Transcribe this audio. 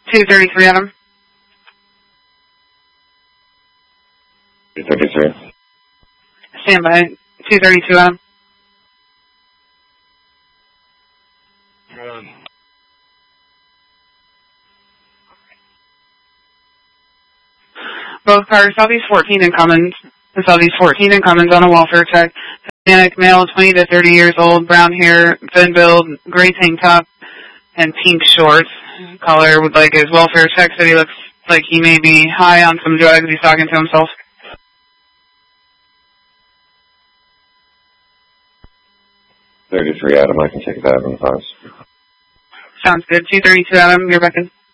233 Adam. 233. Stand by. 232 Adam. Both cars, Southeast 14 and Cummins. Southeast 14 and Cummins on a welfare check. Hispanic male, 20 to 30 years old, brown hair, thin build, gray tank top, and pink shorts. Caller would like his welfare check, said he looks like he may be high on some drugs. He's talking to himself. 33 Adam, I can take that in the cars. Sounds good. 232 Adam, you're back in.